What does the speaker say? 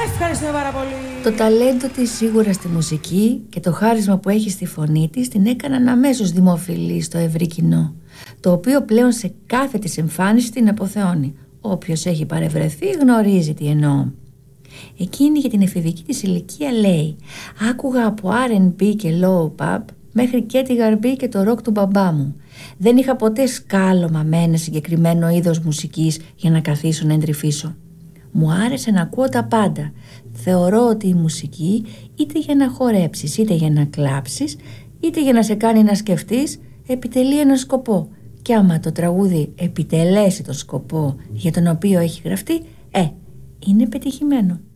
Ευχαριστώ πάρα πολύ. Το ταλέντο της σίγουρα στη μουσική και το χάρισμα που έχει στη φωνή της την έκαναν αμέσως δημοφιλή στο ευρύ κοινό, το οποίο πλέον σε κάθε της εμφάνιση την αποθεώνει. Όποιος έχει παρευρεθεί γνωρίζει τι εννοώ. Εκείνη για την εφηβική της ηλικία λέει: άκουγα από R&B και low pop μέχρι και τη γαρμπή και το ροκ του μπαμπά μου. Δεν είχα ποτέ σκάλωμα με ένα συγκεκριμένο είδος μουσικής για να καθίσω να εντρυφήσω. Μου άρεσε να ακούω τα πάντα. Θεωρώ ότι η μουσική, είτε για να χορέψεις, είτε για να κλάψεις, είτε για να σε κάνει να σκεφτείς, επιτελεί ένα σκοπό. Και άμα το τραγούδι επιτελέσει το σκοπό για τον οποίο έχει γραφτεί, είναι πετυχημένο.